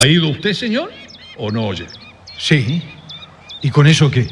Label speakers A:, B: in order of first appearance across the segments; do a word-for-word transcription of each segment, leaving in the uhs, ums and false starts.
A: ¿Ha ido usted, señor, o no oye?
B: Sí. ¿Y con eso qué?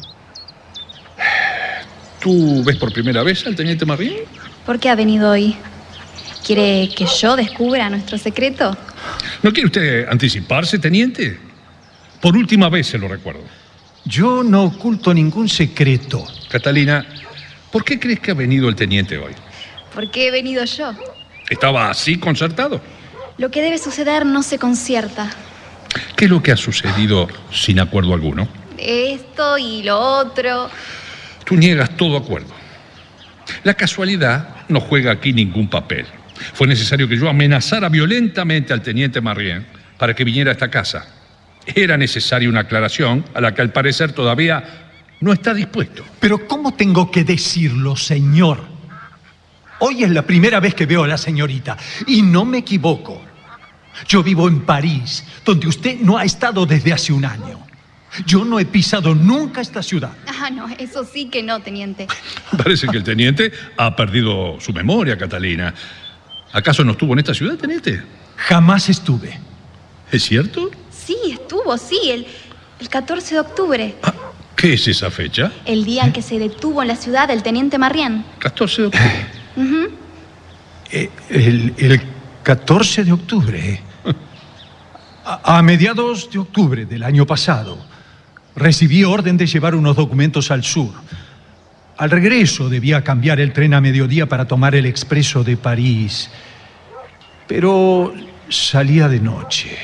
A: ¿Tú ves por primera vez al teniente Marrién?
C: ¿Por qué ha venido hoy? ¿Quiere que yo descubra nuestro secreto?
A: ¿No quiere usted anticiparse, teniente? Por última vez se lo recuerdo.
B: Yo no oculto ningún secreto.
A: Catalina, ¿por qué crees que ha venido el teniente hoy?
C: ¿Por qué he venido yo?
A: ¿Estaba así concertado?
C: Lo que debe suceder no se concierta.
A: ¿Qué es lo que ha sucedido sin acuerdo alguno?
C: Esto y lo otro.
A: Tú niegas todo acuerdo. La casualidad no juega aquí ningún papel. Fue necesario que yo amenazara violentamente al teniente Marrién para que viniera a esta casa. Era necesaria una aclaración a la que al parecer todavía no está dispuesto.
B: Pero ¿cómo tengo que decirlo, señor? Hoy es la primera vez que veo a la señorita y no me equivoco. Yo vivo en París, donde usted no ha estado desde hace un año. Yo no he pisado nunca esta ciudad.
C: Ah, no, eso sí que no, teniente.
A: Parece que el teniente ha perdido su memoria, Catalina. ¿Acaso no estuvo en esta ciudad, teniente?
B: Jamás estuve.
A: ¿Es cierto?
C: Sí, estuvo, sí, el, el catorce de octubre.
A: Ah, ¿qué es esa fecha?
C: El día en que se detuvo en la ciudad el teniente Marrién.
A: catorce de octubre.
C: Uh-huh.
B: Eh, el, el catorce de octubre. A, a mediados de octubre del año pasado, recibí orden de llevar unos documentos al sur. Al regreso debía cambiar el tren a mediodía para tomar el expreso de París. Pero salía de noche.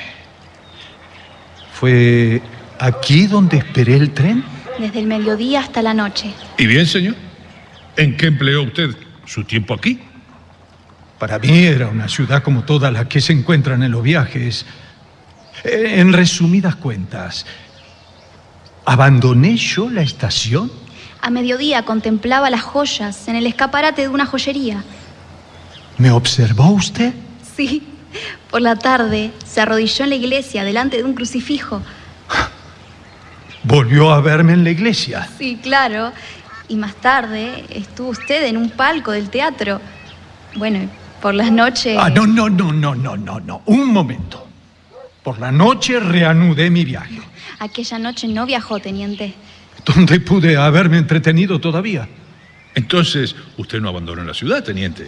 B: ¿Fue aquí donde esperé el tren?
C: Desde el mediodía hasta la noche.
A: ¿Y bien, señor? ¿En qué empleó usted su tiempo aquí?
B: Para mí era una ciudad como todas las que se encuentran en los viajes. En resumidas cuentas, ¿abandoné yo la estación?
C: A mediodía contemplaba las joyas en el escaparate de una joyería.
B: ¿Me observó usted?
C: Sí. Por la tarde se arrodilló en la iglesia delante de un crucifijo.
B: ¿Volvió a verme en la iglesia?
C: Sí, claro. Y más tarde estuvo usted en un palco del teatro. Bueno, por las noches...
B: Ah, no, no, no, no, no, no, no. Un momento. Por la noche reanudé mi viaje.
C: Aquella noche no viajó, teniente.
B: ¿Dónde pude haberme entretenido todavía?
A: Entonces, usted no abandonó la ciudad, teniente.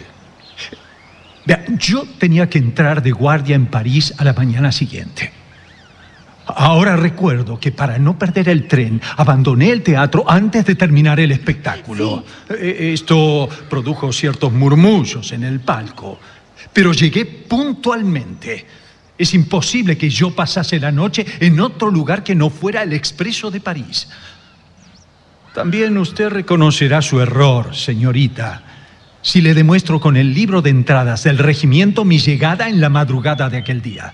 B: Vea, yo tenía que entrar de guardia en París a la mañana siguiente. Ahora recuerdo que para no perder el tren, abandoné el teatro antes de terminar el espectáculo.
C: Sí.
B: Esto produjo ciertos murmullos en el palco, pero llegué puntualmente. Es imposible que yo pasase la noche en otro lugar que no fuera el Expreso de París. También usted reconocerá su error, señorita, si le demuestro con el libro de entradas del regimiento mi llegada en la madrugada de aquel día.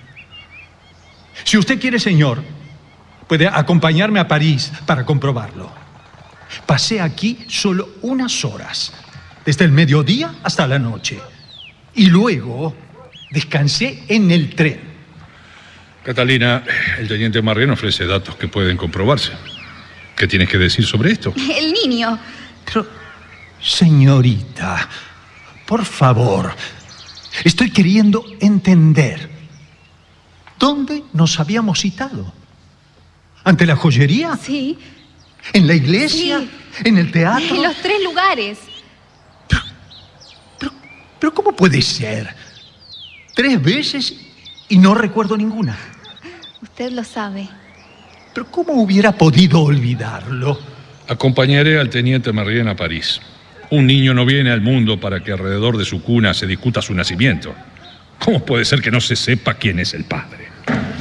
B: Si usted quiere, señor, puede acompañarme a París para comprobarlo. Pasé aquí solo unas horas, desde el mediodía hasta la noche. Y luego descansé en el tren.
A: Catalina, el teniente Marrién ofrece datos que pueden comprobarse. ¿Qué tienes que decir sobre esto?
C: El niño.
B: Pero, señorita, por favor, estoy queriendo entender. ¿Dónde nos habíamos citado? ¿Ante la joyería?
C: Sí.
B: ¿En la iglesia?
C: Sí.
B: ¿En el teatro?
C: En los tres lugares.
B: Pero, pero, pero ¿cómo puede ser? Tres veces y no recuerdo ninguna.
C: Usted lo sabe.
B: Pero ¿cómo hubiera podido olvidarlo?
A: Acompañaré al teniente Marrién a París. Un niño no viene al mundo para que alrededor de su cuna se discuta su nacimiento. ¿Cómo puede ser que no se sepa quién es el padre?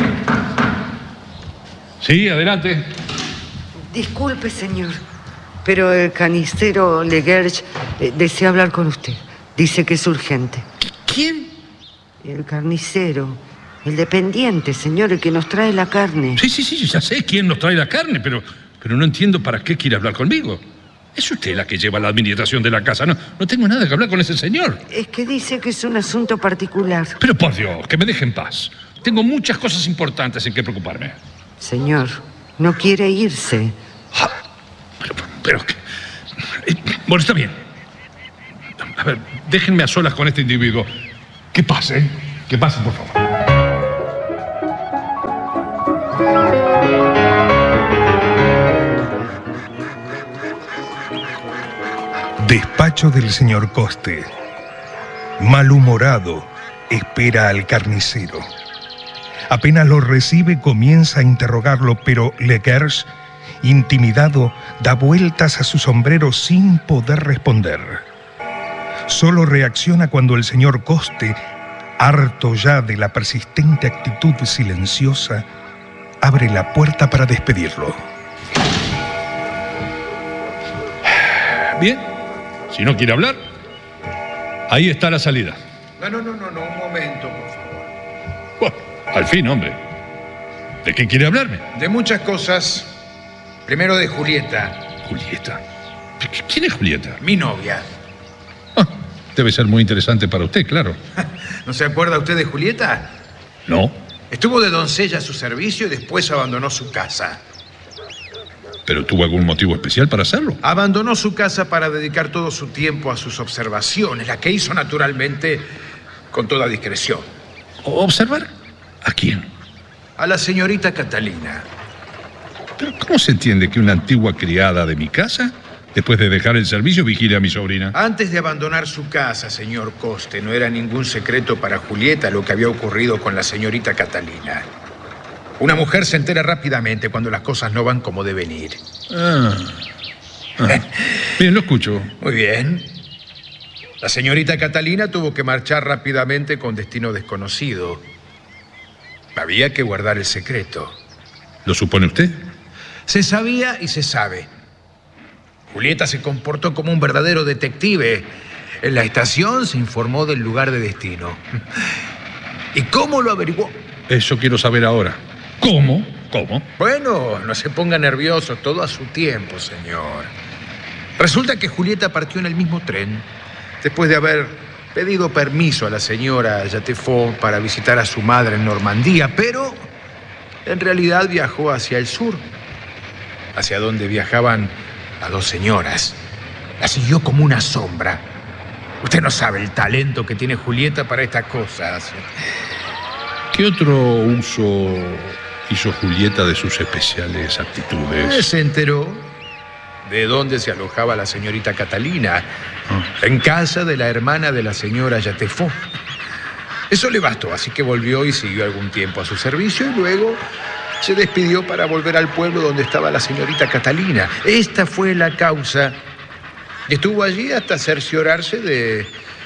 A: Sí, adelante.
D: Disculpe, señor, pero el canistero Leguerche eh, desea hablar con usted. Dice que es urgente.
A: ¿Quién?
D: El carnicero, el dependiente, señor, el que nos trae la carne.
A: Sí, sí, sí, ya sé quién nos trae la carne, pero, pero no entiendo para qué quiere hablar conmigo. Es usted la que lleva la administración de la casa. No, no tengo nada que hablar con ese señor.
D: Es que dice que es un asunto particular.
A: Pero por Dios, que me deje en paz. Tengo muchas cosas importantes en que preocuparme.
D: Señor, no quiere irse.
A: Ah, pero, pero... eh, Bueno, está bien. A ver, déjenme a solas con este individuo. Que pase, que pase, por favor.
E: Despacho del señor Coste. Malhumorado, espera al carnicero. Apenas lo recibe, comienza a interrogarlo, pero Legersh, intimidado, da vueltas a su sombrero sin poder responder. Solo reacciona cuando el señor Coste, harto ya de la persistente actitud silenciosa, abre la puerta para despedirlo.
A: Bien, si no quiere hablar, ahí está la salida.
F: No, no, no, no, no, un momento, por favor.
A: Bueno, al fin, hombre. ¿De qué quiere hablarme?
F: De muchas cosas. Primero de Julieta.
A: Julieta. ¿Quién es Julieta?
F: Mi novia.
A: Ah, debe ser muy interesante para usted, claro.
F: ¿No se acuerda usted de Julieta?
A: No.
F: Estuvo de doncella a su servicio y después abandonó su casa.
A: ¿Pero tuvo algún motivo especial para hacerlo?
F: Abandonó su casa para dedicar todo su tiempo a sus observaciones, la que hizo naturalmente con toda discreción.
A: ¿Observar? ¿A quién?
F: A la señorita Catalina.
A: ¿Pero cómo se entiende que una antigua criada de mi casa, después de dejar el servicio, vigile a mi sobrina?
F: Antes de abandonar su casa, señor Coste, no era ningún secreto para Julieta lo que había ocurrido con la señorita Catalina. Una mujer se entera rápidamente cuando las cosas no van como deben ir.
A: Ah. Ah. Bien, lo escucho.
F: Muy bien. La señorita Catalina tuvo que marchar rápidamente con destino desconocido. Había que guardar el secreto.
A: ¿Lo supone usted?
F: Se sabía y se sabe. Julieta se comportó como un verdadero detective. En la estación se informó del lugar de destino. ¿Y cómo lo averiguó?
A: Eso quiero saber ahora. ¿Cómo? ¿Cómo?
F: Bueno, no se ponga nervioso, todo a su tiempo, señor. Resulta que Julieta partió en el mismo tren, después de haber pedido permiso a la señora Jatefaux para visitar a su madre en Normandía, pero en realidad viajó hacia el sur, hacia donde viajaban las dos señoras. La siguió como una sombra. Usted no sabe el talento que tiene Julieta para estas cosas.
A: ¿Qué otro uso hizo Julieta de sus especiales aptitudes?
F: Se enteró de dónde se alojaba la señorita Catalina, ah. en casa de la hermana de la señora Jatefaux. Eso le bastó, así que volvió y siguió algún tiempo a su servicio y luego se despidió para volver al pueblo donde estaba la señorita Catalina. Esta fue la causa. Y estuvo allí hasta cerciorarse de,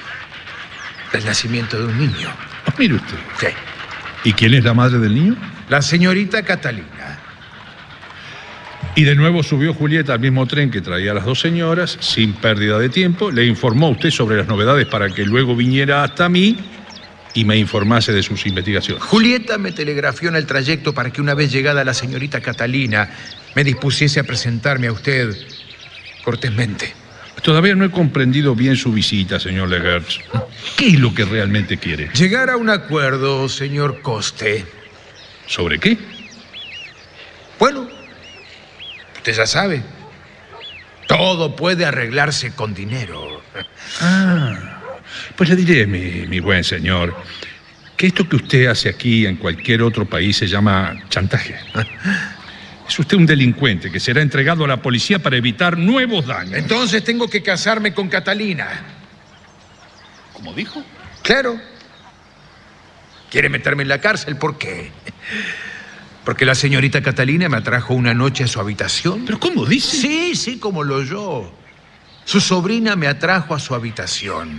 F: del nacimiento de un niño.
A: Oh, mire usted.
F: Sí.
A: ¿Y quién es la madre del niño?
F: La señorita Catalina.
A: Y de nuevo subió Julieta al mismo tren que traía a las dos señoras, sin pérdida de tiempo. Le informó a usted sobre las novedades para que luego viniera hasta mí y me informase de sus investigaciones.
F: Julieta me telegrafió en el trayecto para que una vez llegada la señorita Catalina me dispusiese a presentarme a usted cortésmente.
A: Todavía no he comprendido bien su visita, señor Legersh. ¿Qué es lo que realmente quiere?
F: Llegar a un acuerdo, señor Coste.
A: ¿Sobre qué?
F: Bueno, usted ya sabe. Todo puede arreglarse con dinero.
A: Ah, pues le diré, mi, mi buen señor, que esto que usted hace aquí en cualquier otro país se llama chantaje. Es usted un delincuente que será entregado a la policía para evitar nuevos daños.
F: Entonces tengo que casarme con Catalina.
A: ¿Cómo dijo?
F: Claro. ¿Quiere meterme en la cárcel? ¿Por qué? Porque la señorita Catalina me atrajo una noche a su habitación.
A: ¿Pero cómo dice?
F: Sí, sí, como lo oyó. Su sobrina me atrajo a su habitación.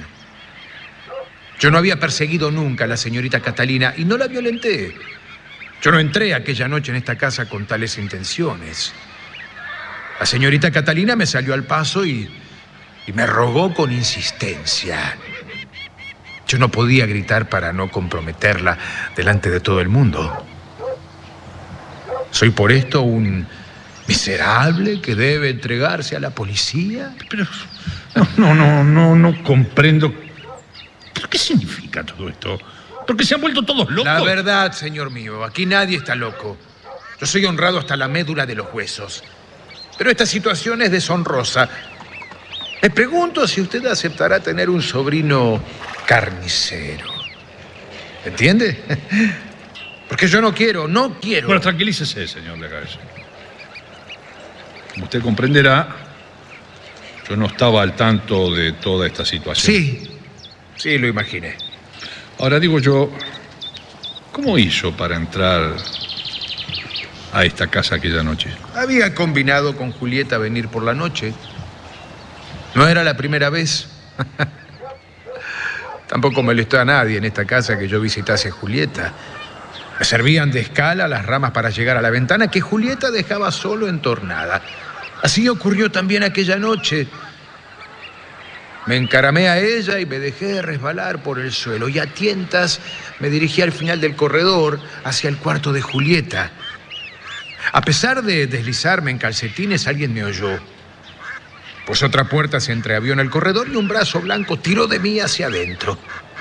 F: Yo no había perseguido nunca a la señorita Catalina y no la violenté. Yo no entré aquella noche en esta casa con tales intenciones. La señorita Catalina me salió al paso y, y me rogó con insistencia. Yo no podía gritar para no comprometerla delante de todo el mundo. ¿Soy por esto un miserable que debe entregarse a la policía?
A: Pero no, no, no, no, no comprendo. ¿Pero qué significa todo esto? Porque se han vuelto todos locos.
F: La verdad, señor mío, aquí nadie está loco. Yo soy honrado hasta la médula de los huesos. Pero esta situación es deshonrosa. Me pregunto si usted aceptará tener un sobrino carnicero. ¿Entiende? Porque yo no quiero, no quiero.
A: Bueno, tranquilícese, señor Legersh. Como usted comprenderá, Yo no estaba al tanto de toda esta situación.
F: Sí, sí, lo imaginé.
A: Ahora digo yo, ¿cómo hizo para entrar a esta casa aquella noche?
F: Había combinado con Julieta venir por la noche. No era la primera vez. Tampoco molestó a nadie en esta casa que yo visitase a Julieta. Me servían de escala las ramas para llegar a la ventana que Julieta dejaba solo entornada. Así ocurrió también aquella noche. Me encaramé a ella y me dejé resbalar por el suelo. Y a tientas me dirigí al final del corredor, hacia el cuarto de Julieta. A pesar de deslizarme en calcetines, alguien me oyó. Pues otra puerta se entreabrió en el corredor y un brazo blanco tiró de mí hacia adentro.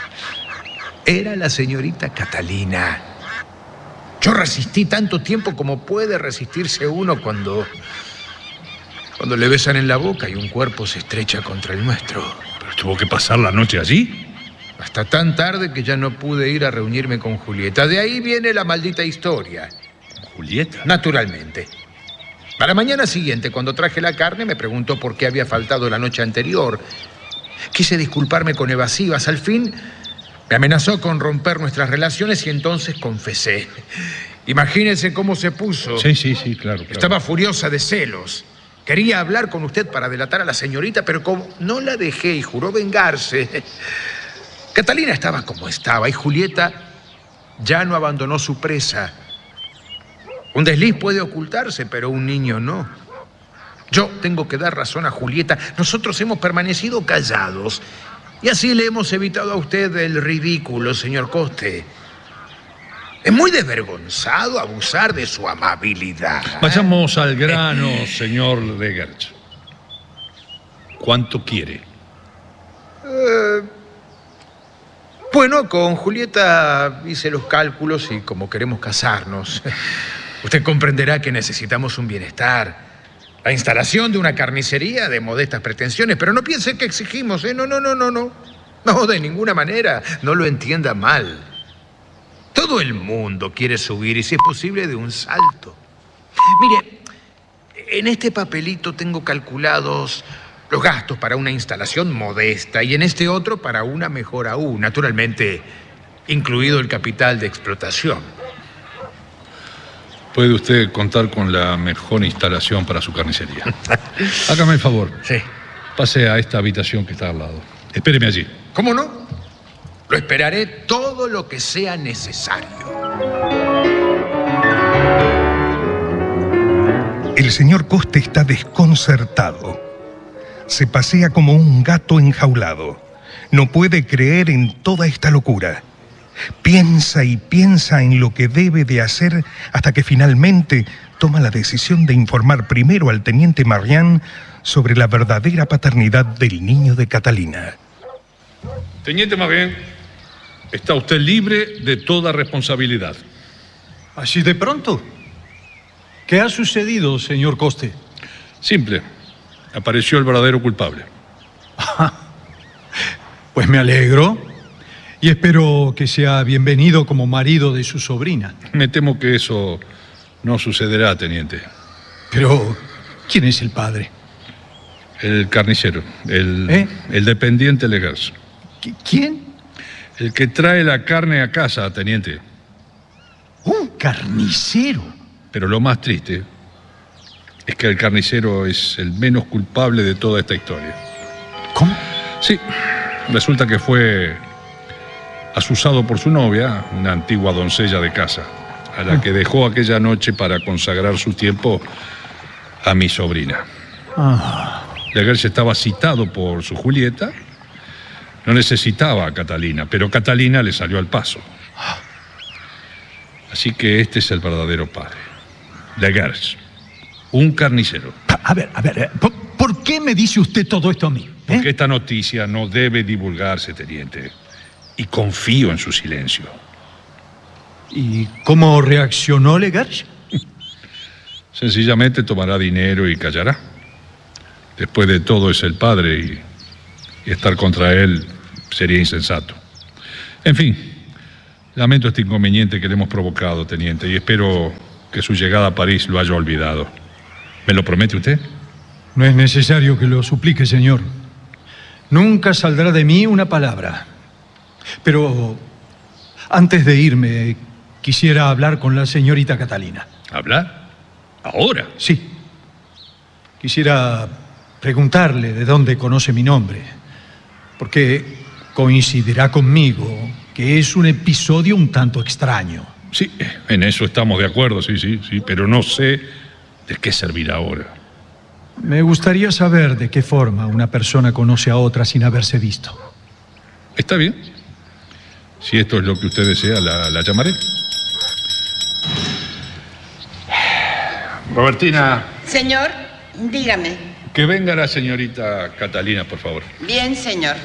F: Era la señorita Catalina. Yo resistí tanto tiempo como puede resistirse uno cuando... cuando le besan en la boca y un cuerpo se estrecha contra el nuestro.
A: ¿Pero tuvo que pasar la noche allí?
F: Hasta tan tarde que ya no pude ir a reunirme con Julieta. De ahí viene la maldita historia.
A: ¿Julieta?
F: Naturalmente. A la mañana siguiente, cuando traje la carne, me preguntó por qué había faltado la noche anterior. Quise disculparme con evasivas. Al fin, me amenazó con romper nuestras relaciones y entonces confesé. Imagínense cómo se puso.
A: Sí, sí, sí, claro, claro.
F: Estaba furiosa de celos. Quería hablar con usted para delatar a la señorita, pero como no la dejé y juró vengarse... Catalina estaba como estaba y Julieta ya no abandonó su presa. Un desliz puede ocultarse, pero un niño no. Yo tengo que dar razón a Julieta. Nosotros hemos permanecido callados y así le hemos evitado a usted el ridículo, señor Coste. Es muy desvergonzado abusar de su amabilidad.
A: Vayamos al grano, señor Legerch. ¿Cuánto quiere?
F: Eh, bueno, con Julieta hice los cálculos y como queremos casarnos, usted comprenderá que necesitamos un bienestar. La instalación de una carnicería de modestas pretensiones, pero no piense que exigimos, ¿eh? No, no, no, no, no. No, de ninguna manera. No lo entienda mal. Todo el mundo quiere subir y, si es posible, de un salto. Mire, en este papelito tengo calculados los gastos para una instalación modesta y en este otro para una mejor aún, naturalmente, incluido el capital de explotación.
A: Puede usted contar con la mejor instalación para su carnicería. Hágame el favor.
F: Sí.
A: Pase a esta habitación que está al lado. Espéreme allí.
F: ¿Cómo no? Lo esperaré todo lo que sea necesario.
E: El señor Coste está desconcertado. Se pasea como un gato enjaulado. No puede creer en toda esta locura. Piensa y piensa en lo que debe de hacer hasta que finalmente toma la decisión de informar primero al teniente Marian sobre la verdadera paternidad del niño de Catalina.
A: Teniente Marian, está usted libre de toda responsabilidad.
B: ¿Así de pronto? ¿Qué ha sucedido, señor Coste?
A: Simple. Apareció el verdadero culpable.
B: Pues me alegro y espero que sea bienvenido como marido de su sobrina.
A: Me temo que eso no sucederá, teniente.
B: Pero, ¿quién es el padre?
A: El carnicero, el,
B: ¿Eh?
A: el dependiente Legerch.
B: ¿Quién?
A: El que trae la carne a casa, teniente.
B: ¿Un carnicero?
A: Pero lo más triste es que el carnicero es el menos culpable de toda esta historia.
B: ¿Cómo?
A: Sí, resulta que fue asusado por su novia, una antigua doncella de casa, a la que dejó aquella noche para consagrar su tiempo a mi sobrina.
B: Ah.
A: Legerch estaba citado por su Julieta. No necesitaba a Catalina, pero Catalina le salió al paso. Así que este es el verdadero padre. Legerch, un carnicero.
B: A ver, a ver, ¿por, ¿por qué me dice usted todo esto a mí? ¿Eh?
A: Porque esta noticia no debe divulgarse, teniente. Y confío en su silencio.
B: ¿Y cómo reaccionó Legerch?
A: Sencillamente tomará dinero y callará. Después de todo es el padre y, y estar contra él sería insensato. En fin, lamento este inconveniente que le hemos provocado, teniente, y espero que su llegada a París lo haya olvidado. ¿Me lo promete usted?
B: No es necesario que lo suplique, señor. Nunca saldrá de mí una palabra. Pero antes de irme, quisiera hablar con la señorita Catalina.
A: ¿Hablar? ¿Ahora?
B: Sí. Quisiera preguntarle de dónde conoce mi nombre, porque coincidirá conmigo que es un episodio un tanto extraño.
A: Sí, en eso estamos de acuerdo, sí, sí, sí, pero no sé de qué servirá ahora.
B: Me gustaría saber de qué forma una persona conoce a otra sin haberse visto.
A: Está bien. Si esto es lo que usted desea, la, la llamaré. Robertina.
G: Señor, dígame.
A: Que venga la señorita Catalina, por favor.
G: Bien, señor.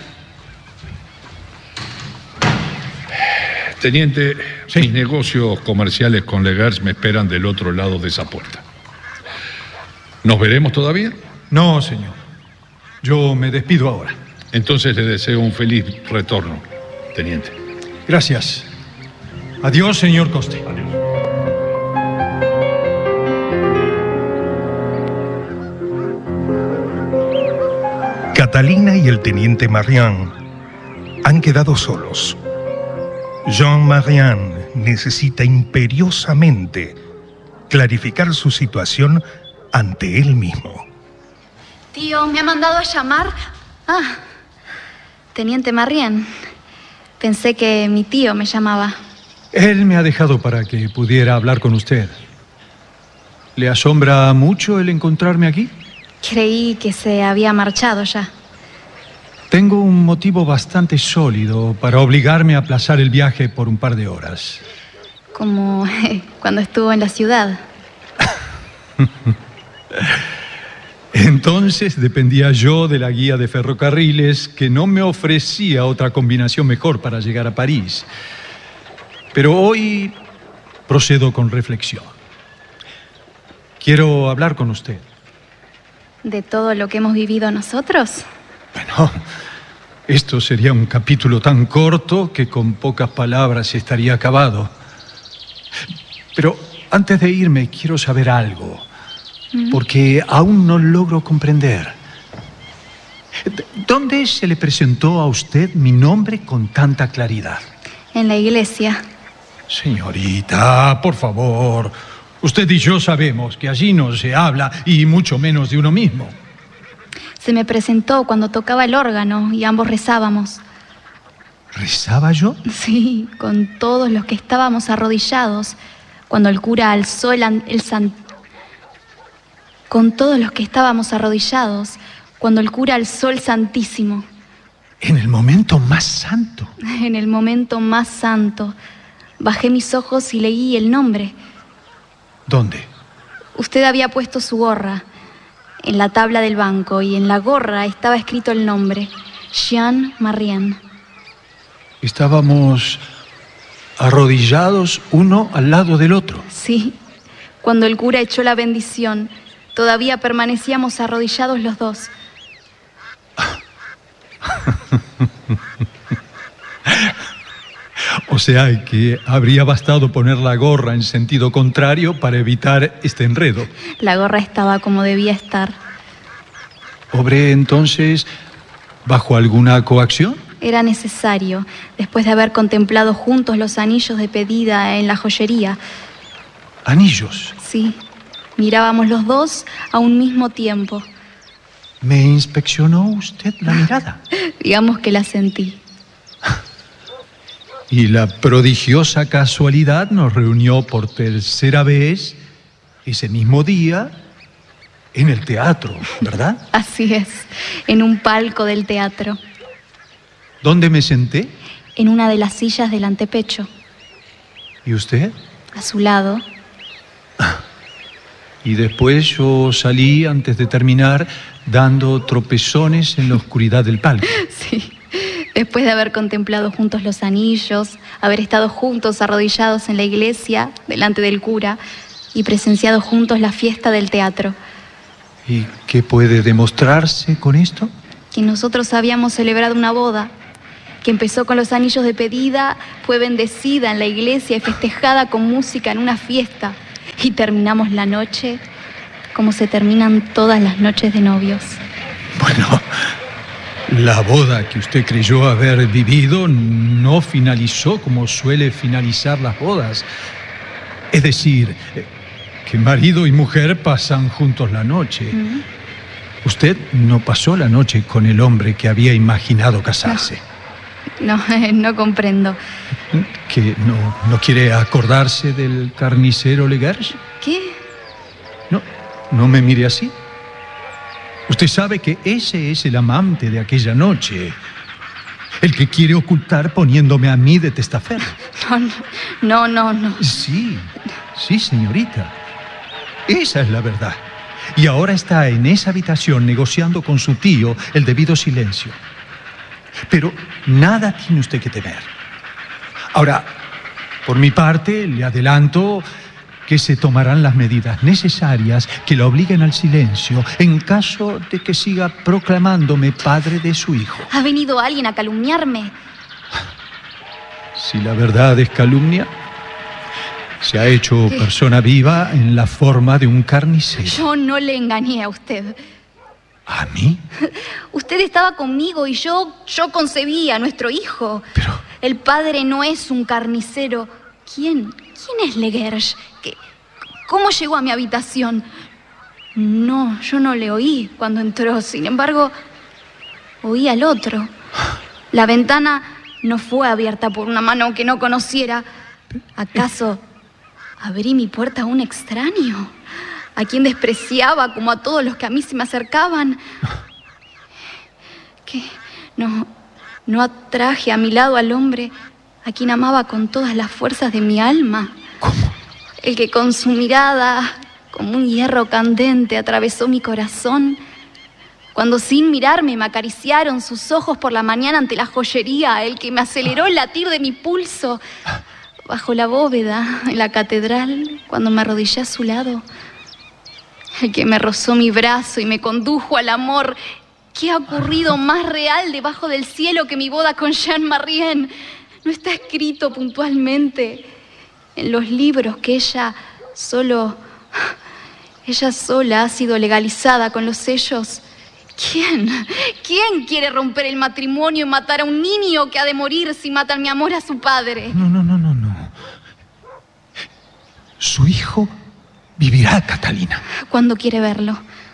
A: Teniente,
B: sí.
A: Mis negocios comerciales con Legers me esperan del otro lado de esa puerta. ¿Nos veremos todavía?
B: No, señor. Yo me despido ahora.
A: Entonces le deseo un feliz retorno, teniente.
B: Gracias. Adiós, señor Coste.
A: Adiós.
E: Catalina y el teniente Marian han quedado solos. Jean Marian necesita imperiosamente clarificar su situación ante él mismo.
C: Tío, ¿me ha mandado a llamar? Ah, teniente Marian. Pensé que mi tío me llamaba.
B: Él me ha dejado para que pudiera hablar con usted. ¿Le asombra mucho el encontrarme aquí?
C: Creí que se había marchado ya.
B: Tengo un motivo bastante sólido para obligarme a aplazar el viaje por un par de horas.
C: Como cuando estuvo en la ciudad.
B: Entonces dependía yo de la guía de ferrocarriles, que no me ofrecía otra combinación mejor para llegar a París. Pero hoy procedo con reflexión. Quiero hablar con usted.
C: ¿De todo lo que hemos vivido nosotros?
B: Bueno, esto sería un capítulo tan corto que con pocas palabras estaría acabado. Pero antes de irme quiero saber algo, porque aún no logro comprender. ¿Dónde se le presentó a usted mi nombre con tanta claridad?
C: En la iglesia.
B: Señorita, por favor. Usted y yo sabemos que allí no se habla, y mucho menos de uno mismo.
C: Se me presentó cuando tocaba el órgano y ambos rezábamos.
B: ¿Rezaba yo?
C: Sí, con todos los que estábamos arrodillados, cuando el cura alzó el, an- el san... Con todos los que estábamos arrodillados, cuando el cura alzó el Santísimo.
B: En el momento más santo.
C: En el momento más santo, bajé mis ojos y leí el nombre.
B: ¿Dónde?
C: Usted había puesto su gorra en la tabla del banco y en la gorra estaba escrito el nombre, Jean Marian.
B: Estábamos arrodillados uno al lado del otro.
C: Sí, cuando el cura echó la bendición, todavía permanecíamos arrodillados los dos.
B: O sea que habría bastado poner la gorra en sentido contrario para evitar este enredo.
C: La gorra estaba como debía estar.
B: ¿Obré entonces bajo alguna coacción?
C: Era necesario, después de haber contemplado juntos los anillos de pedida en la joyería.
B: ¿Anillos?
C: Sí, mirábamos los dos a un mismo tiempo.
B: ¿Me inspeccionó usted la mirada?
C: Digamos que la sentí.
B: Y la prodigiosa casualidad nos reunió por tercera vez ese mismo día en el teatro, ¿verdad?
C: Así es, en un palco del teatro,
B: ¿Dónde me senté?
C: en una de las sillas del antepecho,
B: ¿Y usted?
C: a su lado.
B: Y después yo salí antes de terminar dando tropezones en la oscuridad del palco.
C: Sí, después de haber contemplado juntos los anillos, haber estado juntos arrodillados en la iglesia, delante del cura, y presenciado juntos la fiesta del teatro.
B: ¿Y qué puede demostrarse con esto?
C: Que nosotros habíamos celebrado una boda, que empezó con los anillos de pedida, fue bendecida en la iglesia y festejada con música en una fiesta, y terminamos la noche como se terminan todas las noches de novios.
B: Bueno, la boda que usted creyó haber vivido no finalizó como suele finalizar las bodas. Es decir, que marido y mujer pasan juntos la noche. ¿Mm? Usted no pasó la noche con el hombre que había imaginado casarse.
C: No, no, no comprendo.
B: ¿Que no, no quiere acordarse del carnicero Legersh?
C: ¿Qué?
B: No, no me mire así. Usted sabe que ese es el amante de aquella noche. El que quiere ocultar poniéndome a mí de testaferro.
C: No, no, no, no.
B: Sí, sí, señorita. Esa es la verdad. Y ahora está en esa habitación negociando con su tío el debido silencio. Pero nada tiene usted que temer. Ahora, por mi parte, le adelanto que se tomarán las medidas necesarias que la obliguen al silencio en caso de que siga proclamándome padre de su hijo.
C: ¿Ha venido alguien a calumniarme?
B: Si la verdad es calumnia, se ha hecho ¿Qué? persona viva en la forma de un carnicero.
C: Yo no le engañé a usted.
B: ¿A mí?
C: Usted estaba conmigo y yo, yo concebí a nuestro hijo.
B: Pero...
C: El padre no es un carnicero. ¿Quién? ¿Quién es Legersh? ¿Qué? ¿Cómo llegó a mi habitación? No, yo no le oí cuando entró. Sin embargo, oí al otro. La ventana no fue abierta por una mano que no conociera. ¿Acaso abrí mi puerta a un extraño? ¿A quien despreciaba como a todos los que a mí se me acercaban? ¿Qué? No, no atraje a mi lado al hombre a quien amaba con todas las fuerzas de mi alma.
B: ¿Cómo?
C: El que con su mirada, como un hierro candente, atravesó mi corazón. Cuando sin mirarme me acariciaron sus ojos por la mañana ante la joyería, el que me aceleró el latir de mi pulso. Bajo la bóveda, en la catedral, cuando me arrodillé a su lado. El que me rozó mi brazo y me condujo al amor. ¿Qué ha ocurrido más real debajo del cielo que mi boda con Jean Marien? No está escrito puntualmente en los libros que ella solo... Ella sola ha sido legalizada con los sellos. ¿Quién? ¿Quién quiere romper el matrimonio y matar a un niño que ha de morir si matan mi amor a su padre?
B: No, no, no, no, no. Su hijo vivirá, Catalina.
C: ¿Cuándo quiere verlo?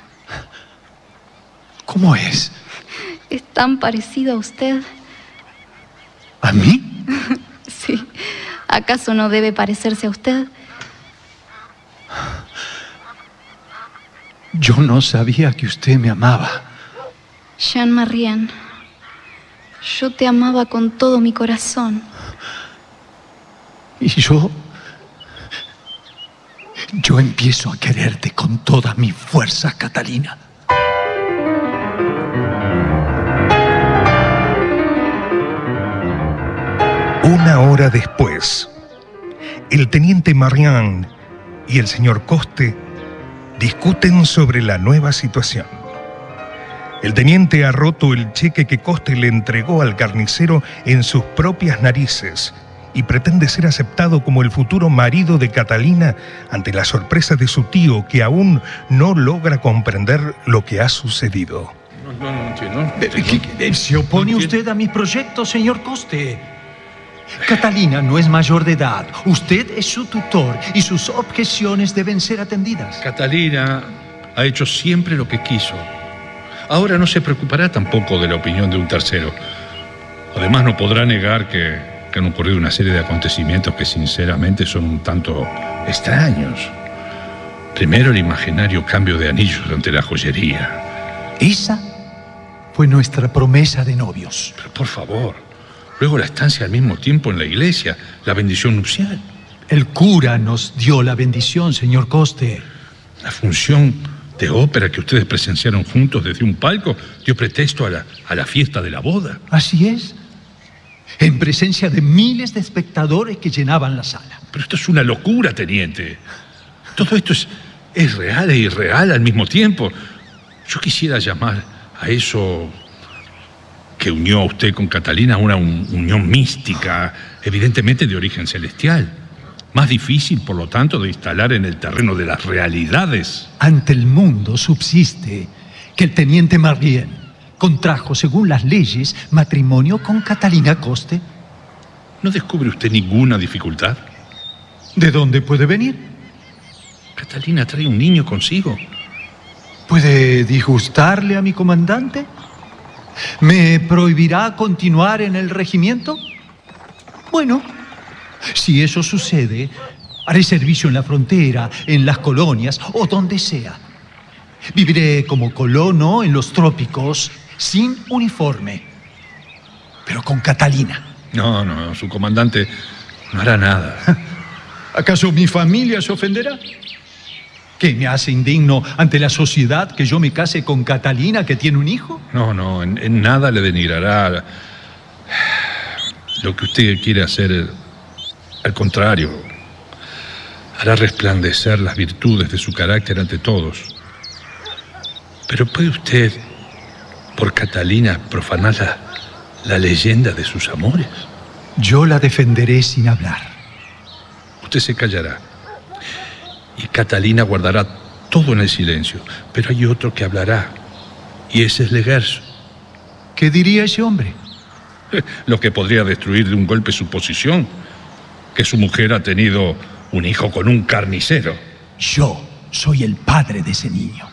B: ¿Cómo es?
C: Es tan parecido a usted.
B: ¿A mí?
C: Sí. ¿Acaso no debe parecerse a usted?
B: Yo no sabía que usted me amaba.
C: Jean Marien, yo te amaba con todo mi corazón.
B: Y yo... Yo empiezo a quererte con todas mis fuerzas, Catalina.
E: Una hora después, el teniente Marien y el señor Coste discuten sobre la nueva situación. El teniente ha roto el cheque que Coste le entregó al carnicero en sus propias narices y pretende ser aceptado como el futuro marido de Catalina ante la sorpresa de su tío, que aún no logra comprender lo que ha sucedido.
A: No, no, no entiendo.
B: ¿Se opone usted a mis proyectos, señor Coste? Catalina no es mayor de edad. Usted es su tutor y sus objeciones deben ser atendidas.
A: Catalina ha hecho siempre lo que quiso. Ahora no se preocupará tampoco de la opinión de un tercero. Además, no podrá negar que, que han ocurrido una serie de acontecimientos que sinceramente son un tanto extraños. Primero, el imaginario cambio de anillos ante la joyería.
B: Esa fue nuestra promesa de novios.
A: Pero por favor... Luego la estancia al mismo tiempo en la iglesia, la bendición nupcial.
B: El cura nos dio la bendición, señor Coste.
A: La función de ópera que ustedes presenciaron juntos desde un palco dio pretexto a la, a la fiesta de la boda.
B: Así es. En presencia de miles de espectadores que llenaban la sala.
A: Pero esto es una locura, teniente. Todo esto es, es real e irreal al mismo tiempo. Yo quisiera llamar a eso... que unió a usted con Catalina una un, unión mística, evidentemente de origen celestial. Más difícil, por lo tanto, de instalar en el terreno de las realidades.
B: Ante el mundo subsiste que el teniente Marien contrajo, según las leyes, matrimonio con Catalina Coste.
A: ¿No descubre usted ninguna dificultad?
B: ¿De dónde puede venir?
A: Catalina trae un niño consigo.
B: ¿Puede disgustarle a mi comandante? ¿Me prohibirá continuar en el regimiento? Bueno, si eso sucede, haré servicio en la frontera, en las colonias o donde sea. Viviré como colono en los trópicos, sin uniforme, pero con Catalina.
A: No, no, su comandante no hará nada.
B: ¿Acaso mi familia se ofenderá? ¿Qué me hace indigno ante la sociedad que yo me case con Catalina, que tiene un hijo?
A: No, no, en, en nada le denigrará lo que usted quiere hacer. Al contrario, hará resplandecer las virtudes de su carácter ante todos. Pero ¿puede usted, por Catalina, profanar la, la leyenda de sus amores?
B: Yo la defenderé sin hablar.
A: Usted se callará. Y Catalina guardará todo en el silencio. Pero hay otro que hablará. Y ese es Legers.
B: ¿Qué diría ese hombre?
A: Lo que podría destruir de un golpe su posición. Que su mujer ha tenido un hijo con un carnicero.
B: Yo soy el padre de ese niño.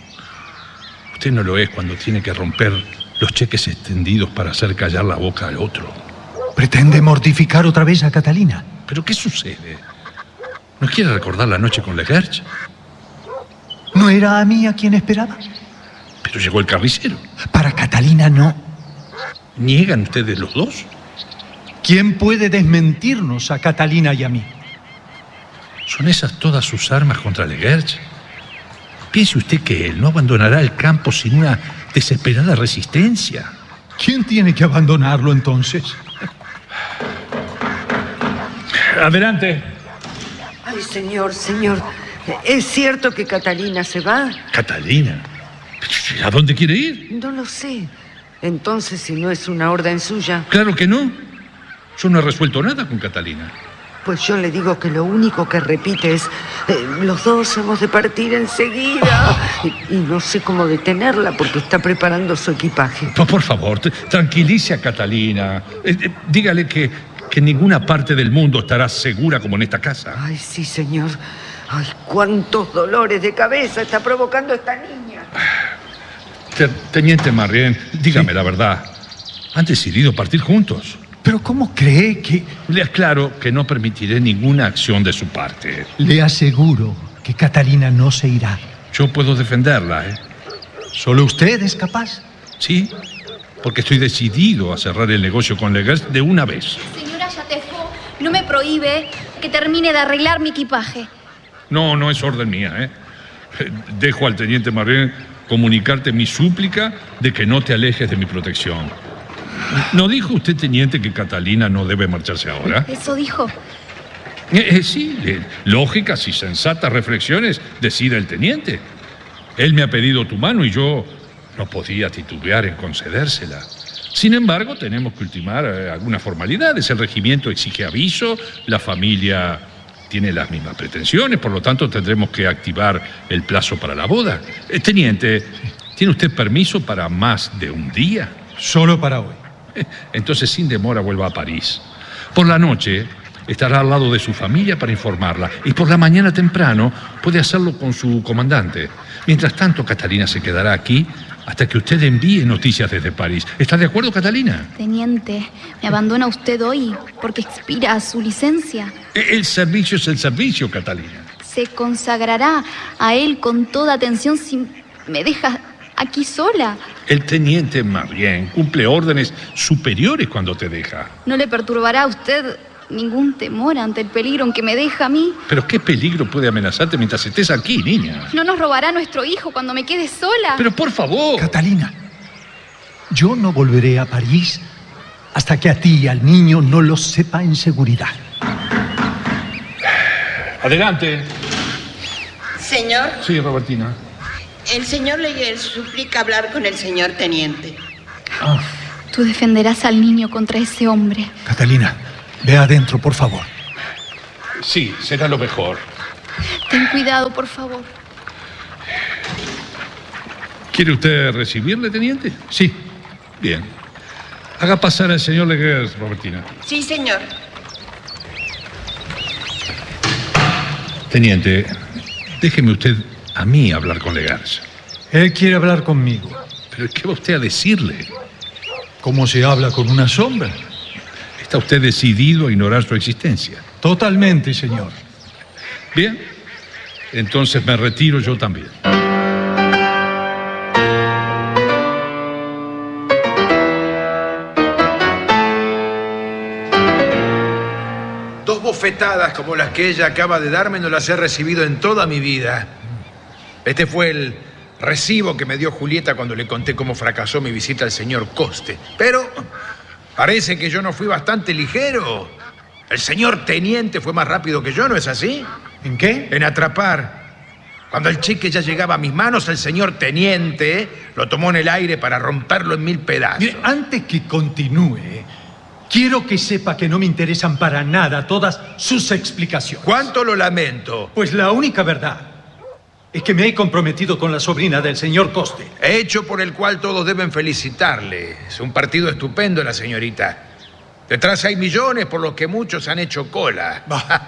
A: Usted no lo es cuando tiene que romper los cheques extendidos para hacer callar la boca al otro.
B: ¿Pretende mortificar otra vez a Catalina?
A: ¿Pero qué sucede? ¿No quiere recordar la noche con Legers?
B: ¿No era a mí a quien esperaba?
A: Pero llegó el carnicero.
B: Para Catalina no.
A: ¿Niegan ustedes los dos?
B: ¿Quién puede desmentirnos a Catalina y a mí?
A: ¿Son esas todas sus armas contra Legers? Piense usted que él no abandonará el campo sin una desesperada resistencia.
B: ¿Quién tiene que abandonarlo entonces?
A: Adelante.
D: Ay, señor, señor. ¿Es cierto que Catalina se va?
A: ¿Catalina? ¿A dónde quiere ir?
D: No lo sé. Entonces, si no es una orden suya.
A: Claro que no. Yo no he resuelto nada con Catalina.
D: Pues yo le digo que lo único que repite es eh, los dos hemos de partir enseguida. Y, y no sé cómo detenerla porque está preparando su equipaje.
A: Por, por favor, tranquilice a Catalina. Eh, eh, dígale que, que en ninguna parte del mundo estará segura como en esta casa.
D: Ay, sí, señor. Ay, cuántos dolores de cabeza está provocando esta niña.
A: Teniente Marien, dígame sí. La verdad. ¿Han decidido partir juntos?
B: ¿Pero cómo cree que...?
A: Le aclaro que no permitiré ninguna acción de su parte.
B: Le aseguro que Catalina no se irá.
A: Yo puedo defenderla, ¿eh?
B: ¿Solo usted es capaz?
A: Sí, porque estoy decidido a cerrar el negocio con Legers de una vez.
C: Señora Chatefaux, no me prohíbe que termine de arreglar mi equipaje.
A: No, no es orden mía, ¿eh? Dejo al teniente Marien comunicarte mi súplica de que no te alejes de mi protección. ¿No dijo usted, teniente, que Catalina no debe marcharse ahora?
C: Eso dijo.
A: Eh, eh, sí, eh, lógicas y sensatas reflexiones decide el teniente. Él me ha pedido tu mano y yo no podía titubear en concedérsela. Sin embargo, tenemos que ultimar eh, algunas formalidades. El regimiento exige aviso, la familia tiene las mismas pretensiones, por lo tanto tendremos que activar el plazo para la boda. Eh, teniente, ¿tiene usted permiso para más de un día?
B: Solo para hoy.
A: Entonces, sin demora, vuelva a París. Por la noche estará al lado de su familia para informarla y por la mañana temprano puede hacerlo con su comandante. Mientras tanto, Catalina se quedará aquí hasta que usted envíe noticias desde París. ¿Está de acuerdo, Catalina?
C: Teniente, me abandona usted hoy porque expira su licencia.
A: El servicio es el servicio, Catalina.
C: Se consagrará a él con toda atención si me deja aquí sola.
A: El teniente Marien cumple órdenes superiores cuando te deja.
C: ¿No le perturbará a usted ningún temor ante el peligro en que me deja a mí?
A: ¿Pero qué peligro puede amenazarte mientras estés aquí, niña?
C: ¿No nos robará nuestro hijo cuando me quede sola?
A: Pero por favor.
B: Catalina, yo no volveré a París hasta que a ti y al niño no lo sepa en seguridad.
A: Adelante.
G: Señor.
A: Sí, Robertina.
G: El señor Legers suplica hablar con el señor teniente.
B: Ah.
C: Tú defenderás al niño contra ese hombre.
B: Catalina, ve adentro, por favor.
A: Sí, será lo mejor.
C: Ten cuidado, por favor.
A: ¿Quiere usted recibirle, teniente?
B: Sí.
A: Bien. Haga pasar al señor Leguers, Robertina.
G: Sí, señor.
A: Teniente, déjeme usted a mí hablar con Leguers.
B: Él quiere hablar conmigo.
A: ¿Pero qué va usted a decirle?
B: ¿Cómo se habla con una sombra?
A: ¿Está usted decidido a ignorar su existencia?
B: Totalmente, señor.
A: Bien. Entonces me retiro yo también.
F: Dos bofetadas como las que ella acaba de darme no las he recibido en toda mi vida. Este fue el recibo que me dio Julieta cuando le conté cómo fracasó mi visita al señor Coste. Pero parece que yo no fui bastante ligero. El señor teniente fue más rápido que yo, ¿no es así?
B: ¿En qué?
F: En atrapar. Cuando el cheque ya llegaba a mis manos, el señor teniente lo tomó en el aire para romperlo en mil pedazos.
B: Mire, antes que continúe, quiero que sepa que no me interesan para nada todas sus explicaciones.
F: ¿Cuánto lo lamento?
B: Pues la única verdad es que me he comprometido con la sobrina del señor Coste.
F: Hecho por el cual todos deben felicitarle. Es un partido estupendo, la señorita. Detrás hay millones por los que muchos han hecho cola.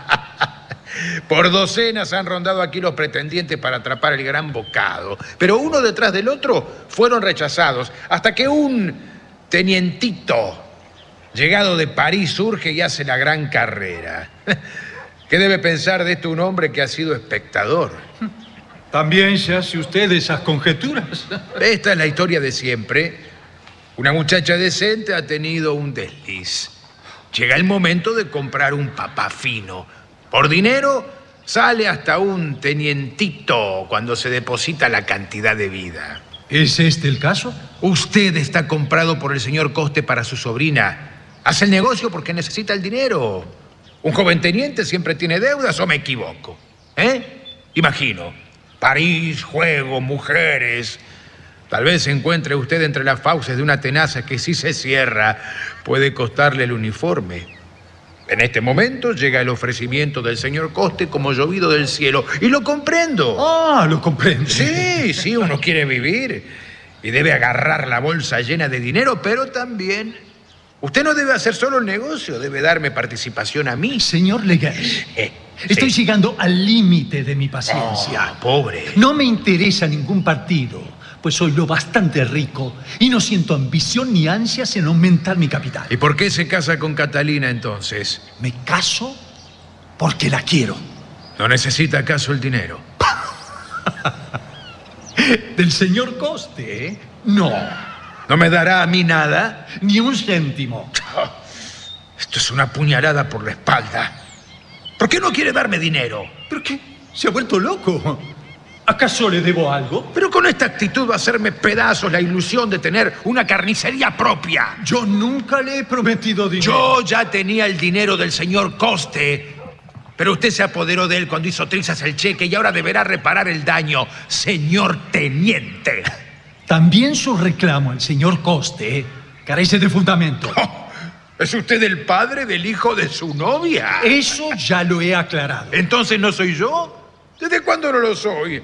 F: Por docenas han rondado aquí los pretendientes para atrapar el gran bocado. Pero uno detrás del otro fueron rechazados. Hasta que un tenientito llegado de París surge y hace la gran carrera. ¿Qué debe pensar de esto un hombre que ha sido espectador?
B: ¿También se hace usted esas conjeturas?
F: Esta es la historia de siempre. Una muchacha decente ha tenido un desliz. Llega el momento de comprar un papá fino. Por dinero sale hasta un tenientito cuando se deposita la cantidad de vida.
B: ¿Es este el caso?
F: Usted está comprado por el señor Coste para su sobrina. Hace el negocio porque necesita el dinero. Un joven teniente siempre tiene deudas, ¿o me equivoco? ¿Eh? Imagino. París, juego, mujeres. Tal vez se encuentre usted entre las fauces de una tenaza que, si se cierra, puede costarle el uniforme. En este momento llega el ofrecimiento del señor Coste como llovido del cielo. Y lo comprendo.
B: Ah, lo comprendo.
F: Sí, sí, uno quiere vivir y debe agarrar la bolsa llena de dinero, pero también usted no debe hacer solo el negocio, debe darme participación a mí.
B: Señor Leguers,
F: Eh,
B: estoy
F: sí.
B: llegando al límite de mi paciencia.
F: Oh, pobre.
B: No me interesa ningún partido, pues soy lo bastante rico y no siento ambición ni ansias en aumentar mi capital.
F: ¿Y por qué se casa con Catalina entonces?
B: Me caso porque la quiero.
F: ¿No necesita acaso el dinero?
B: ¿Del señor Coste? ¿Eh? No,
F: ¿No me dará a mí nada?
B: ni un céntimo.
F: Esto es una puñalada por la espalda. ¿Por qué no quiere darme dinero?
B: ¿Pero qué? ¿Se ha vuelto loco? ¿Acaso le debo algo?
F: Pero con esta actitud va a hacerme pedazos la ilusión de tener una carnicería propia.
B: Yo nunca le he prometido dinero.
F: Yo ya tenía el dinero del señor Coste, pero usted se apoderó de él cuando hizo trizas el cheque y ahora deberá reparar el daño, señor teniente.
B: También su reclamo al señor Coste carece de fundamento.
F: Oh, ¿es usted el padre del hijo de su novia?
B: Eso ya lo he aclarado.
F: ¿Entonces no soy yo? ¿Desde cuándo no lo soy?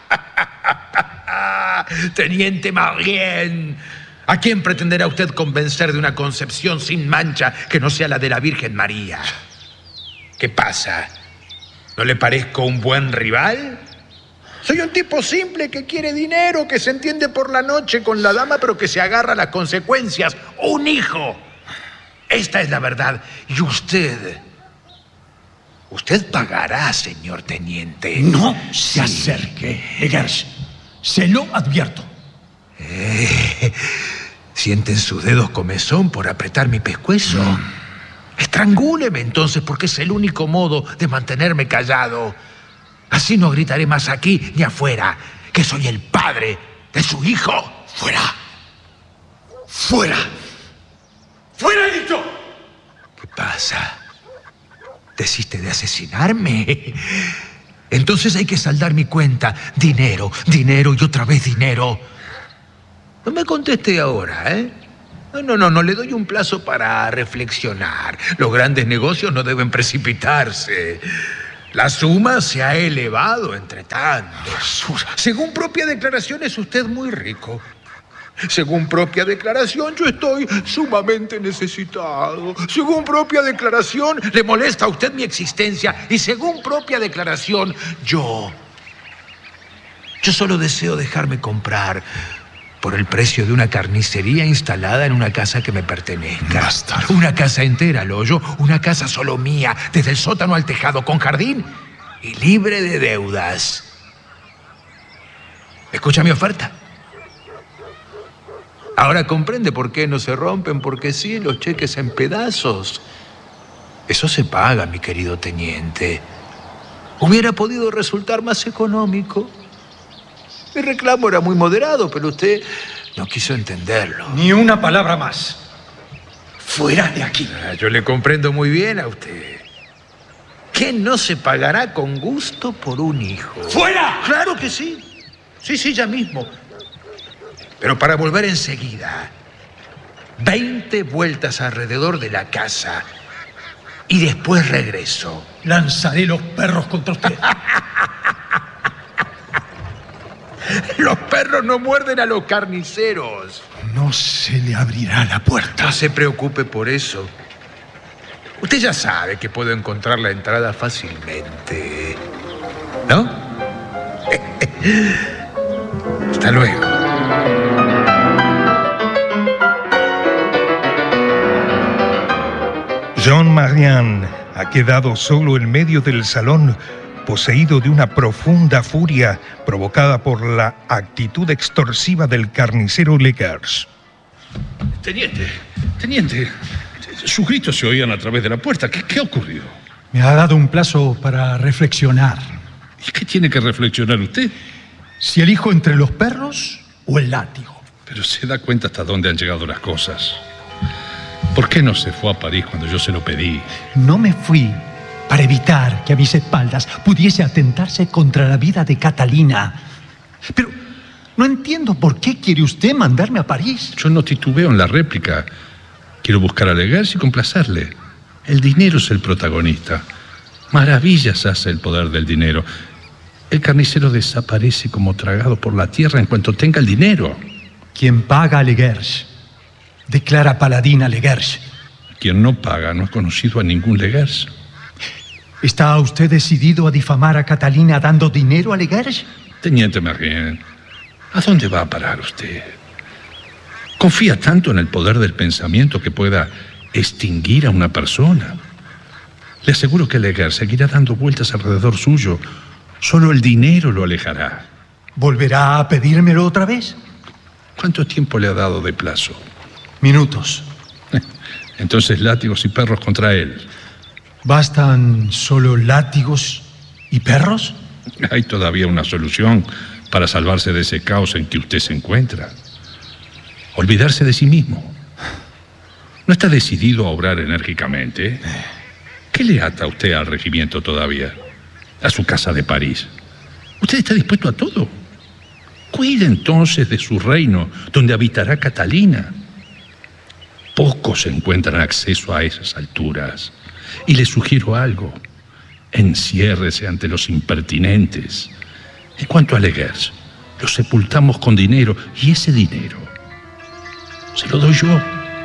F: Teniente Marien, ¿a quién pretenderá usted convencer de una concepción sin mancha que no sea la de la Virgen María? ¿Qué pasa? ¿No le parezco un buen rival? Soy un tipo simple que quiere dinero, que se entiende por la noche con la dama, pero que se agarra a las consecuencias. ¡Un hijo! Esta es la verdad. Y usted... Usted pagará, señor teniente.
B: No se acerque, Leguers. Se lo advierto.
F: Eh, ¿Sienten sus dedos comezón por apretar mi pescuezo? Mm. Estrangúleme entonces, porque es el único modo de mantenerme callado. Así no gritaré más aquí ni afuera, que soy el padre de su hijo. ¡Fuera! ¡Fuera! ¡Fuera, he dicho! ¿Qué pasa? ¿Desiste de asesinarme? Entonces hay que saldar mi cuenta. Dinero, dinero y otra vez dinero. No me conteste ahora, ¿eh? No, no, no, no, le doy un plazo para reflexionar. Los grandes negocios no deben precipitarse. La suma se ha elevado entre tanto. Según propia declaración, es usted muy rico. Según propia declaración, yo estoy sumamente necesitado. Según propia declaración, le molesta a usted mi existencia. Y según propia declaración, yo... Yo solo deseo dejarme comprar por el precio de una carnicería instalada en una casa que me pertenezca.
B: Basta.
F: Una casa entera, Loyo. Una casa solo mía, desde el sótano al tejado, con jardín y libre de deudas. ¿Escucha mi oferta? Ahora comprende por qué no se rompen, porque sí, los cheques en pedazos. Eso se paga, mi querido teniente. Hubiera podido resultar más económico. Mi reclamo era muy moderado, pero usted no quiso entenderlo.
B: Ni una palabra más. Fuera de aquí.
F: Ah, yo le comprendo muy bien a usted. ¿Qué no se pagará con gusto por un hijo?
B: ¡Fuera!
F: Claro que sí. Sí, sí, ya mismo. Pero para volver enseguida, veinte vueltas alrededor de la casa y después regreso.
B: Lanzaré los perros contra usted.
F: Los perros no muerden a los carniceros.
B: No se le abrirá la puerta.
F: No se preocupe por eso. Usted ya sabe que puedo encontrar la entrada fácilmente, ¿no? Hasta luego.
E: Jean Marian ha quedado solo en medio del salón, poseído de una profunda furia provocada por la actitud extorsiva del carnicero Legers.
A: Teniente, teniente, sus gritos se oían a través de la puerta. ¿Qué, qué ha ocurrido?
B: Me ha dado un plazo para reflexionar.
A: ¿Y qué tiene que reflexionar usted?
B: Si elijo entre los perros o el látigo.
A: Pero se da cuenta hasta dónde han llegado las cosas. ¿Por qué no se fue a París cuando yo se lo pedí?
B: No me fui para evitar que a mis espaldas pudiese atentarse contra la vida de Catalina. Pero no entiendo por qué quiere usted mandarme a París.
A: Yo no titubeo en la réplica. Quiero buscar a Legers y complacerle. El dinero es el protagonista. Maravillas hace el poder del dinero. El carnicero desaparece como tragado por la tierra en cuanto tenga el dinero.
B: Quien paga a Legers declara paladín a Legers.
A: Quien no paga no ha conocido a ningún Legers.
B: ¿Está usted decidido a difamar a Catalina dando dinero a Legers?
A: Teniente Marien, ¿a dónde va a parar usted? ¿Confía tanto en el poder del pensamiento que pueda extinguir a una persona? Le aseguro que Legers seguirá dando vueltas alrededor suyo. Solo el dinero lo alejará.
B: ¿Volverá a pedírmelo otra vez?
A: ¿Cuánto tiempo le ha dado de plazo?
B: Minutos.
A: Entonces látigos y perros contra él.
B: ¿Bastan solo látigos y perros?
A: Hay todavía una solución para salvarse de ese caos en que usted se encuentra. Olvidarse de sí mismo. ¿No está decidido a obrar enérgicamente? ¿Qué le ata a usted al regimiento todavía? A su casa de París. ¿Usted está dispuesto a todo? Cuide entonces de su reino, donde habitará Catalina. Pocos encuentran acceso a esas alturas. Y le sugiero algo. Enciérrese ante los impertinentes. En cuanto a Legers, lo sepultamos con dinero. Y ese dinero se lo doy yo.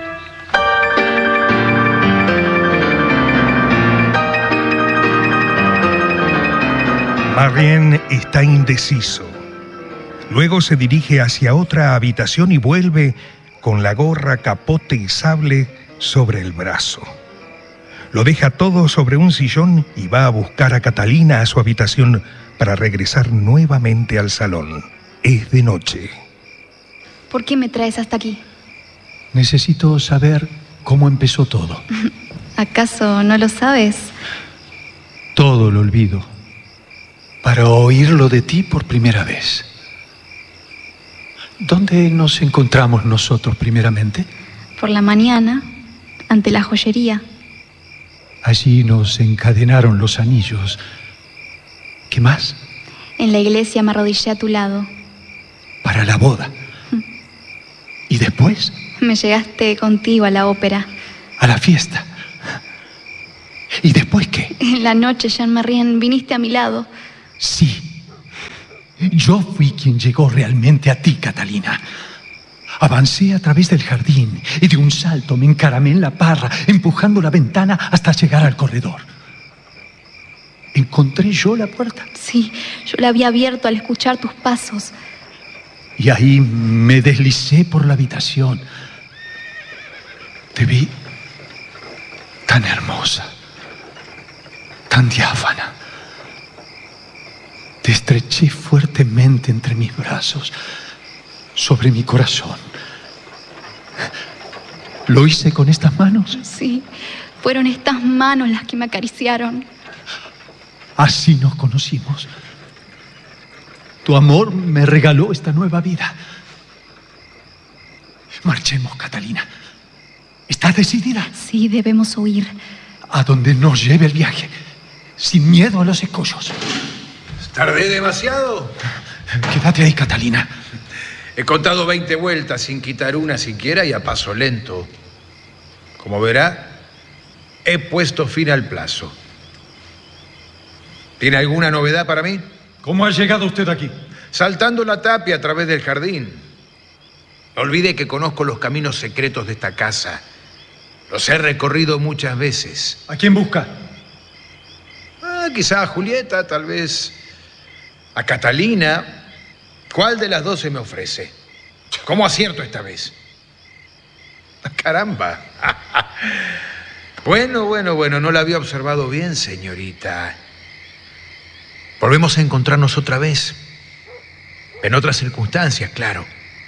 E: Marien está indeciso. Luego se dirige hacia otra habitación y vuelve con la gorra, capote y sable sobre el brazo. Lo deja todo sobre un sillón y va a buscar a Catalina a su habitación para regresar nuevamente al salón. Es de noche.
C: ¿Por qué me traes hasta aquí?
B: Necesito saber cómo empezó todo.
C: ¿Acaso no lo sabes?
B: Todo lo olvido para oírlo de ti por primera vez. ¿Dónde nos encontramos nosotros primeramente?
C: Por la mañana, ante la joyería.
B: Allí nos encadenaron los anillos. ¿Qué más?
C: En la iglesia me arrodillé a tu lado.
B: Para la boda. ¿Y después?
C: Me llegaste contigo a la ópera.
B: ¿A la fiesta? ¿Y después qué?
C: En la noche, Jean-Marie, viniste a mi lado.
B: Sí. Yo fui quien llegó realmente a ti, Catalina. Avancé a través del jardín y de un salto me encaramé en la parra, empujando la ventana hasta llegar al corredor. ¿Encontré yo la puerta?
C: Sí, yo la había abierto al escuchar tus pasos.
B: Y ahí me deslicé por la habitación. Te vi tan hermosa, tan diáfana. Te estreché fuertemente entre mis brazos, sobre mi corazón. ¿Lo hice con estas manos?
C: Sí, fueron estas manos las que me acariciaron.
B: Así nos conocimos. Tu amor me regaló esta nueva vida. Marchemos, Catalina. ¿Estás decidida?
C: Sí, debemos huir.
B: A donde nos lleve el viaje, sin miedo a los escollos.
F: ¿Tardé demasiado?
B: Quédate ahí, Catalina.
F: He contado veinte vueltas sin quitar una siquiera y a paso lento. Como verá, he puesto fin al plazo. ¿Tiene alguna novedad para mí?
B: ¿Cómo ha llegado usted aquí?
F: Saltando la tapia a través del jardín. No olvide que conozco los caminos secretos de esta casa. Los he recorrido muchas veces.
B: ¿A quién busca?
F: Ah, quizá a Julieta, tal vez a Catalina. ¿Cuál de las dos se me ofrece? ¿Cómo acierto esta vez? ¡Caramba! Bueno, bueno, bueno, no la había observado bien, señorita. Volvemos a encontrarnos otra vez. En otras circunstancias, claro.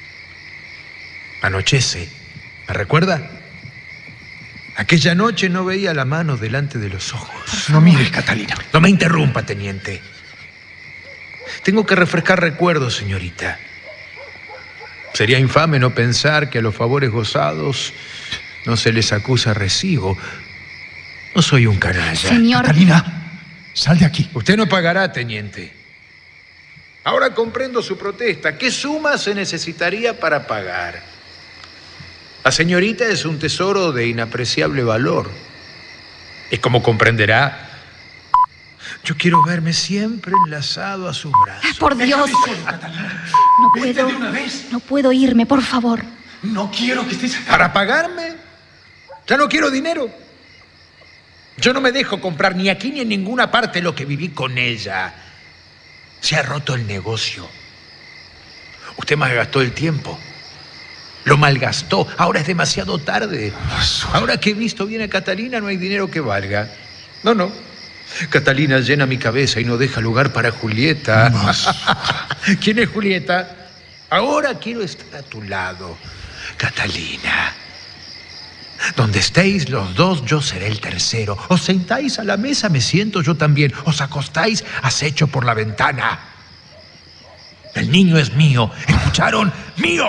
F: Anochece. ¿Me recuerda? Aquella noche no veía la mano delante de los ojos.
B: No mires, Catalina.
F: No me interrumpa, teniente. Tengo que refrescar recuerdos, señorita. Sería infame no pensar que a los favores gozados no se les acusa recibo. No soy un canalla.
C: Señor...
B: Catalina, sal de aquí.
F: Usted no pagará, teniente. Ahora comprendo su protesta. ¿Qué suma se necesitaría para pagar? La señorita es un tesoro de inapreciable valor. Y como comprenderá, yo quiero verme siempre enlazado a sus brazos.
C: Por Dios. No puedo, no puedo irme, por favor.
B: No quiero que estés acá.
F: ¿Para pagarme? Ya no quiero dinero. Yo no me dejo comprar ni aquí ni en ninguna parte lo que viví con ella. Se ha roto el negocio. Usted malgastó el tiempo. Lo malgastó. Ahora es demasiado tarde. Ahora que he visto bien a Catalina, no hay dinero que valga. No, no. Catalina llena mi cabeza y no deja lugar para Julieta. ¿Quién es Julieta? Ahora quiero estar a tu lado, Catalina. Donde estéis los dos, yo seré el tercero. Os sentáis a la mesa, me siento yo también. Os acostáis, acecho por la ventana. El niño es mío. ¿Escucharon? ¡Mío!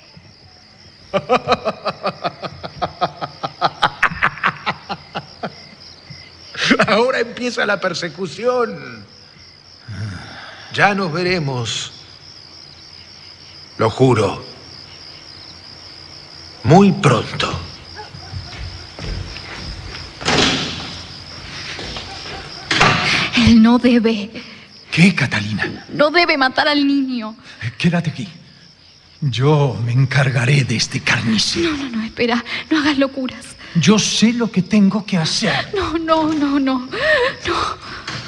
F: Ahora empieza la persecución. Ya nos veremos. Lo juro. Muy pronto.
C: Él no debe.
B: ¿Qué, Catalina?
C: No debe matar al niño.
B: Quédate aquí. Yo me encargaré de este carnicero.
C: No, no, no, espera. No hagas locuras.
B: Yo sé lo que tengo que hacer.
C: No, no, no, no. No.